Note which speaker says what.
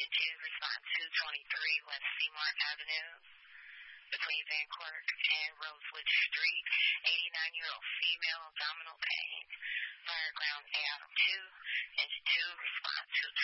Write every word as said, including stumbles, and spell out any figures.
Speaker 1: Unit two, respond two twenty-three West Seymour Avenue, between Van Cork and Rosewood Street. eighty-nine-year-old female, abdominal pain. Fire ground A Adam two. Engine two, respond two